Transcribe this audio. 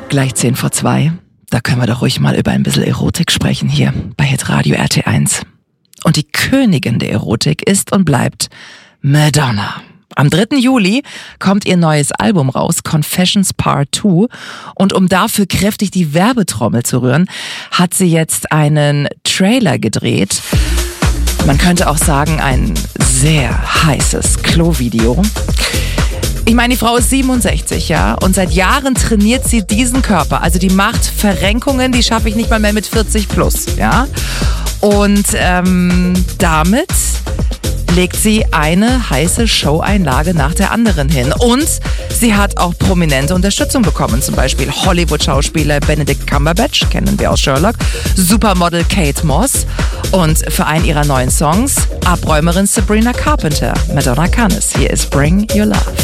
Gleich 1:10. Da können wir doch ruhig mal über ein bisschen Erotik sprechen hier bei Hitradio RT1. Und die Königin der Erotik ist und bleibt Madonna. Am 3. Juli kommt ihr neues Album raus, Confessions Part 2. Und um dafür kräftig die Werbetrommel zu rühren, hat sie jetzt einen Trailer gedreht. Man könnte auch sagen, ein sehr heißes Klo-Video. Ich meine, die Frau ist 67, ja, und seit Jahren trainiert sie diesen Körper. Also die macht Verrenkungen, die schaffe ich nicht mal mehr mit 40 plus, ja. Und damit legt sie eine heiße Showeinlage nach der anderen hin. Und sie hat auch prominente Unterstützung bekommen. Zum Beispiel Hollywood-Schauspieler Benedict Cumberbatch, kennen wir aus Sherlock, Supermodel Kate Moss und für einen ihrer neuen Songs Abräumerin Sabrina Carpenter. Madonna kann es. Hier ist Bring Your Love.